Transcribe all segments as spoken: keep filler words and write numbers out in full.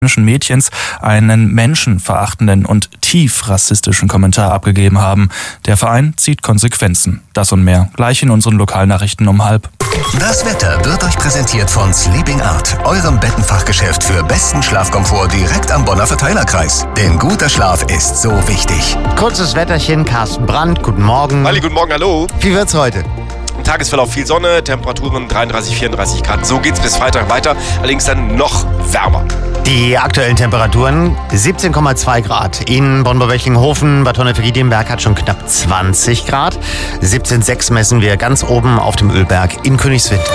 Mädchens einen menschenverachtenden und tief rassistischen Kommentar abgegeben haben. Der Verein zieht Konsequenzen. Das und mehr gleich in unseren Lokalnachrichten um halb. Das Wetter wird euch präsentiert von Sleeping Art, eurem Bettenfachgeschäft für besten Schlafkomfort direkt am Bonner Verteilerkreis. Denn guter Schlaf ist so wichtig. Kurzes Wetterchen, Carsten Brandt, guten Morgen. Halli, guten Morgen, hallo. Wie wird's heute? Im Tagesverlauf viel Sonne, Temperaturen dreiunddreißig, vierunddreißig Grad. So geht's bis Freitag weiter, allerdings dann noch wärmer. Die aktuellen Temperaturen siebzehn Komma zwei Grad. In Bonn-Böchlinghofen, Bad Honnef-Friedrichsberg hat schon knapp zwanzig Grad. siebzehn Komma sechs messen wir ganz oben auf dem Ölberg in Königswinter.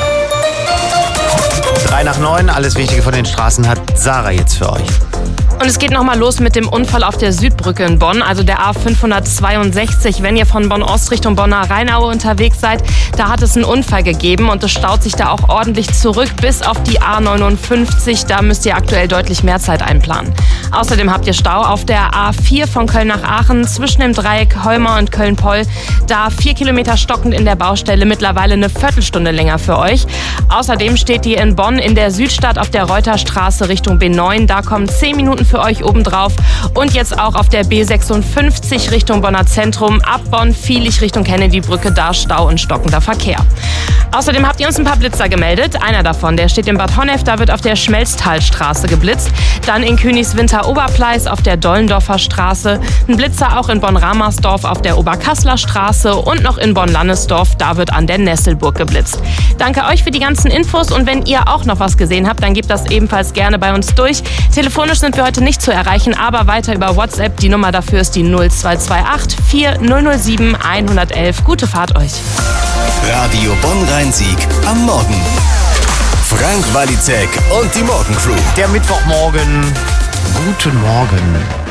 drei nach neun, alles Wichtige von den Straßen hat Sarah jetzt für euch. Und es geht nochmal los mit dem Unfall auf der Südbrücke in Bonn, also der A fünfhundertzweiundsechzig. Wenn ihr von Bonn-Ost Richtung Bonner Rheinaue unterwegs seid, da hat es einen Unfall gegeben und es staut sich da auch ordentlich zurück bis auf die A neunundfünfzig. Da müsst ihr aktuell deutlich mehr Zeit einplanen. Außerdem habt ihr Stau auf der A vier von Köln nach Aachen zwischen dem Dreieck Holmer und Köln-Poll. Da vier Kilometer stockend in der Baustelle, mittlerweile eine Viertelstunde länger für euch. Außerdem steht ihr in Bonn in der Südstadt auf der Reuterstraße Richtung B neun. Da kommen zehn Minuten für euch obendrauf. Und jetzt auch auf der B sechsundfünfzig Richtung Bonner Zentrum. Ab Bonn, Viehlich Richtung Kennedy-Brücke, da Stau und stockender Verkehr. Außerdem habt ihr uns ein paar Blitzer gemeldet. Einer davon, der steht in Bad Honnef, da wird auf der Schmelztalstraße geblitzt. Dann in Königswinter-Oberpleis auf der Dollendorfer Straße. Ein Blitzer auch in Bonn-Ramersdorf auf der Oberkasseler Straße. Und noch in Bonn-Lannesdorf, da wird an der Nesselburg geblitzt. Danke euch für die ganzen Infos. Und wenn ihr auch noch was gesehen habt, dann gebt das ebenfalls gerne bei uns durch. Telefonisch sind wir heute nicht zu erreichen, aber weiter über WhatsApp. Die Nummer dafür ist die null zwei zwei acht vier null null sieben eins eins eins. Gute Fahrt euch. Radio Bonn-Rhein-Sieg am Morgen. Frank Walizek und die Morgencrew. Der Mittwochmorgen. Guten Morgen.